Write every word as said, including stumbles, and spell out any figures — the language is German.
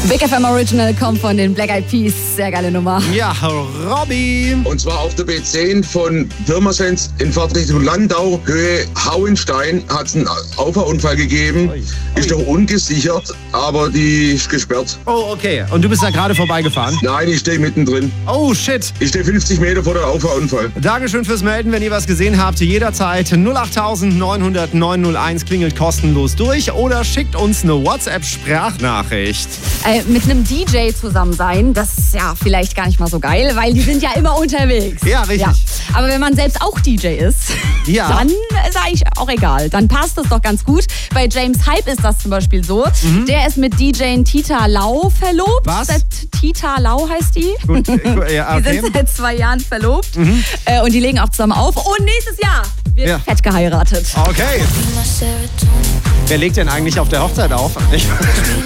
Big F M Original kommt von den Black Eyed Peas. Sehr geile Nummer. Ja, Robby. Und zwar auf der B zehn von Pirmasens in Fahrtrichtung Landau, Höhe Hauenstein, hat es einen Auffahrunfall gegeben. Ui. Ist noch ungesichert, aber die ist gesperrt. Oh, okay. Und du bist da gerade vorbeigefahren? Nein, ich stehe mittendrin. Oh, shit. Ich stehe fünfzig Meter vor der Auffahrunfall. Dankeschön fürs Melden. Wenn ihr was gesehen habt, jederzeit null acht neun null null neun null eins klingelt kostenlos durch oder schickt uns eine WhatsApp-Sprachnachricht. Äh, mit einem D J zusammen sein, das ist ja vielleicht gar nicht mal so geil, weil die sind ja immer unterwegs. Ja, richtig. Ja. Aber wenn man selbst auch D J ist, ja. dann ist eigentlich auch egal. Dann passt es doch ganz gut. Bei James Hype ist das zum Beispiel so. Mhm. Der ist mit D J Tita Lau verlobt. Was? Seit Tita Lau heißt die. Gut, ja, okay. Die sind seit zwei Jahren verlobt. Mhm. Äh, und die legen auch zusammen auf. Und nächstes Jahr wird ja. fett geheiratet. Okay. Wer legt denn eigentlich auf der Hochzeit auf? Ich